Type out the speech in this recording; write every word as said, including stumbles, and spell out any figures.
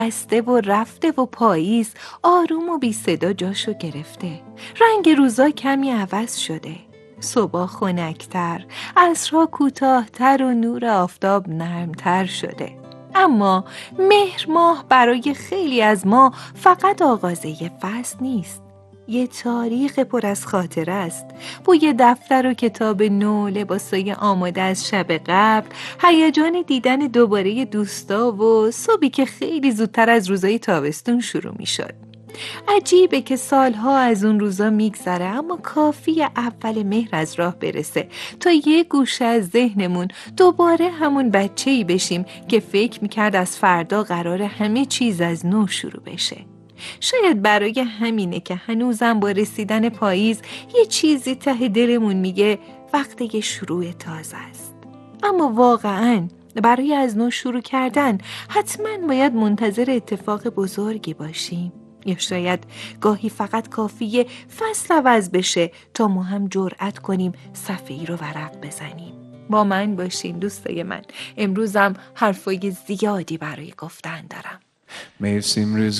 بسته و رفته و پاییز آروم و بی صدا جاشو گرفته. رنگ روزا کمی عوض شده. صبح خنک‌تر، عصرها کوتاه‌تر و نور آفتاب نرمتر شده. اما مهر ماه برای خیلی از ما فقط آغازه فصل نیست. یه تاریخ پر از خاطره است. بوی دفتر و کتاب نو، لباسای آماده از شب قبل، هیجان دیدن دوباره دوستا و صبحی که خیلی زودتر از روزای تابستون شروع می شد. عجیبه که سالها از اون روزا میگذره، اما کافیه اول مهر از راه برسه تا یه گوشه از ذهنمون دوباره همون بچه‌ای بشیم که فکر میکرد از فردا قراره همه چیز از نو شروع بشه. شاید برای همینه که هنوزم با رسیدن پاییز یه چیزی ته دلمون میگه وقت یه شروع تازه است. اما واقعاً برای از نو شروع کردن حتماً باید منتظر اتفاق بزرگی باشیم، یا شاید گاهی فقط کافیه فصل عوض بشه تا ما هم جرأت کنیم صفحه‌ای رو ورق بزنیم. با من باشین دوستای من. امروزم حرفای زیادی برای گفتن دارم. مرسی امروز